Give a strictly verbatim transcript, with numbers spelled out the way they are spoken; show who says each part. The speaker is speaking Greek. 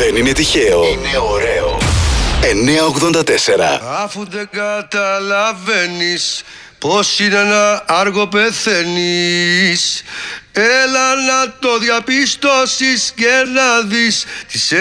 Speaker 1: Δεν είναι τυχαίο. Είναι ωραίο. εννιακόσια ογδόντα τέσσερα.
Speaker 2: Αφού δεν καταλαβαίνεις πως είναι να άργο πεθαίνεις, έλα να το διαπιστώσεις και να δεις τις